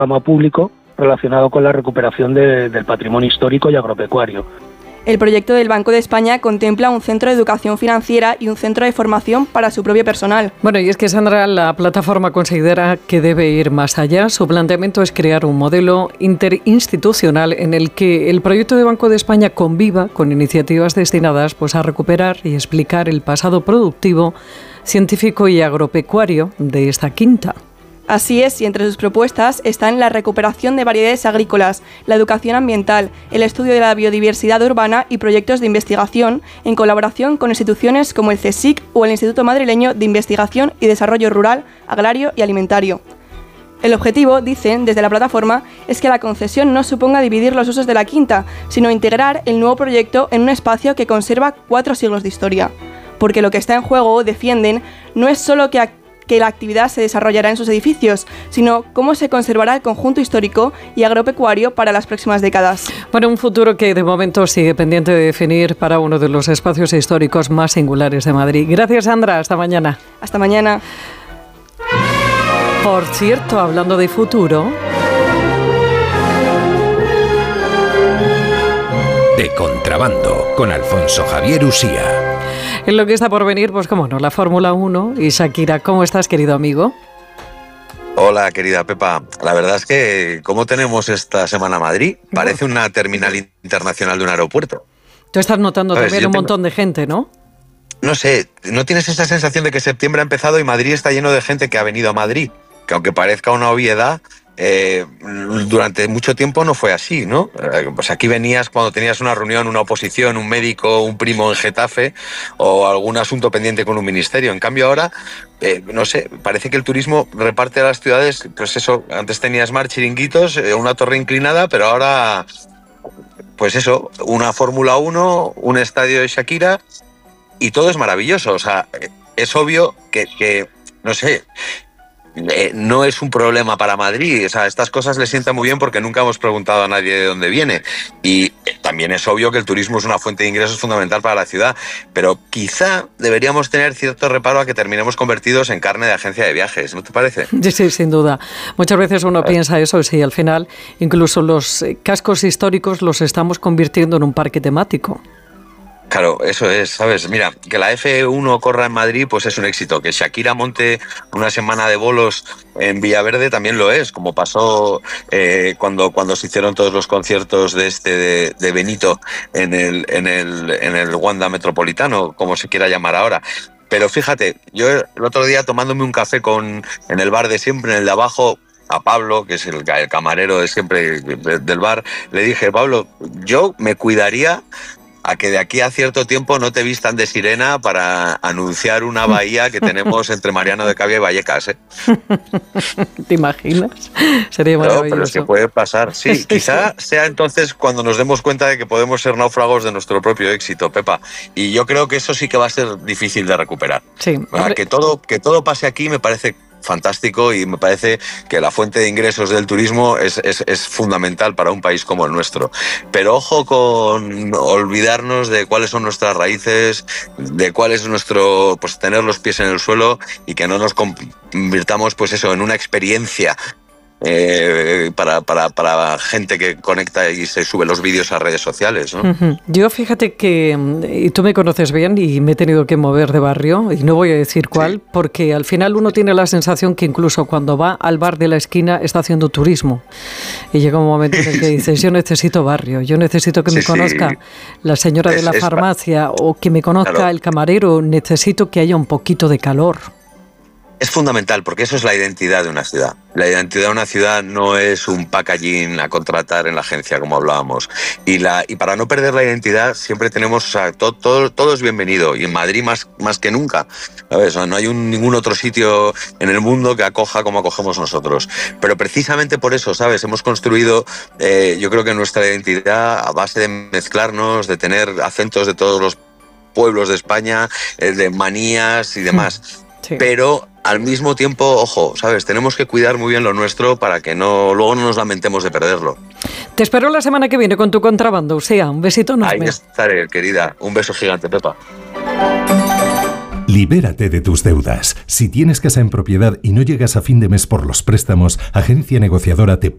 público relacionado con la recuperación del patrimonio histórico y agropecuario. El proyecto del Banco de España contempla un centro de educación financiera y un centro de formación para su propio personal. Bueno, y es que, Sandra, la plataforma considera que debe ir más allá. Su planteamiento es crear un modelo interinstitucional en el que el proyecto de Banco de España conviva con iniciativas destinadas pues, a recuperar y explicar el pasado productivo, científico y agropecuario de esta quinta. Así es, y entre sus propuestas están la recuperación de variedades agrícolas, la educación ambiental, el estudio de la biodiversidad urbana y proyectos de investigación en colaboración con instituciones como el CSIC o el Instituto Madrileño de Investigación y Desarrollo Rural, Agrario y Alimentario. El objetivo, dicen desde la plataforma, es que la concesión no suponga dividir los usos de la quinta, sino integrar el nuevo proyecto en un espacio que conserva 4 siglos de historia. Porque lo que está en juego, defienden, no es solo que la actividad se desarrollará en sus edificios, sino cómo se conservará el conjunto histórico y agropecuario para las próximas décadas. Bueno, un futuro que de momento sigue pendiente de definir para uno de los espacios históricos más singulares de Madrid. Gracias, Sandra. Hasta mañana. Hasta mañana. Por cierto, hablando de futuro... De Contrabando, con Alfonso Javier Usía. En lo que está por venir, pues cómo no, la Fórmula 1 y Shakira. ¿Cómo estás, querido amigo? Hola, querida Pepa. La verdad es que, ¿cómo tenemos esta semana Madrid? Parece una terminal internacional de un aeropuerto. Tú estás notando también un montón de gente, ¿no? No sé, ¿no tienes esa sensación de que septiembre ha empezado y Madrid está lleno de gente que ha venido a Madrid? Que aunque parezca una obviedad... durante mucho tiempo no fue así, ¿no? Pues aquí venías cuando tenías una reunión, una oposición, un médico, un primo en Getafe o algún asunto pendiente con un ministerio. En cambio ahora, no sé, parece que el turismo reparte a las ciudades, pues eso, antes tenías más chiringuitos, una torre inclinada, pero ahora, pues eso, una Fórmula 1, un estadio de Shakira y todo es maravilloso. O sea, es obvio que no sé... no es un problema para Madrid, o sea, estas cosas le sientan muy bien porque nunca hemos preguntado a nadie de dónde viene y también es obvio que el turismo es una fuente de ingresos fundamental para la ciudad, pero quizá deberíamos tener cierto reparo a que terminemos convertidos en carne de agencia de viajes, ¿no te parece? Sí, sin duda. Muchas veces uno piensa eso y sí, al final incluso los cascos históricos los estamos convirtiendo en un parque temático. Claro, eso es, ¿sabes? Mira, que la F1 corra en Madrid, pues es un éxito. Que Shakira monte una semana de bolos en Villaverde también lo es, como pasó cuando se hicieron todos los conciertos de Benito en el Wanda Metropolitano, como se quiera llamar ahora. Pero fíjate, yo el otro día tomándome un café en el bar de siempre, en el de abajo, a Pablo, que es el camarero de siempre del bar, le dije, Pablo, yo me cuidaría a que de aquí a cierto tiempo no te vistan de sirena para anunciar una bahía que tenemos entre Mariano de Cavia y Vallecas, ¿eh? ¿Te imaginas? Sería maravilloso. Pero es que puede pasar, sí. Quizá sea entonces cuando nos demos cuenta de que podemos ser náufragos de nuestro propio éxito, Pepa. Y yo creo que eso sí que va a ser difícil de recuperar. Sí. Que todo pase aquí me parece fantástico y me parece que la fuente de ingresos del turismo es fundamental para un país como el nuestro. Pero ojo con olvidarnos de cuáles son nuestras raíces, de cuál es nuestro, pues tener los pies en el suelo y que no nos convirtamos, pues eso, en una experiencia para gente que conecta y se sube los vídeos a redes sociales, ¿no? Uh-huh. Yo fíjate que, y tú me conoces bien y me he tenido que mover de barrio, y no voy a decir cuál, sí, porque al final uno tiene la sensación que incluso cuando va al bar de la esquina está haciendo turismo. Y llega un momento en el que dices, yo necesito barrio, yo necesito que me conozca la señora de la farmacia o que me conozca el camarero, necesito que haya un poquito de calor. Es fundamental porque eso es la identidad de una ciudad. La identidad de una ciudad no es un packaging a contratar en la agencia, como hablábamos. Y para no perder la identidad siempre tenemos, o sea, todo es bienvenido. Y en Madrid más que nunca, ¿sabes? No hay ningún otro sitio en el mundo que acoja como acogemos nosotros. Pero precisamente por eso, ¿sabes? Hemos construido, yo creo que nuestra identidad a base de mezclarnos, de tener acentos de todos los pueblos de España, de manías y demás. Sí. Pero al mismo tiempo, ojo, ¿sabes? Tenemos que cuidar muy bien lo nuestro para que luego no nos lamentemos de perderlo. Te espero la semana que viene con tu contrabando, Usía. Un besito enorme. Ahí estaré, querida. Un beso gigante, Pepa. Libérate de tus deudas. Si tienes casa en propiedad y no llegas a fin de mes por los préstamos, Agencia Negociadora te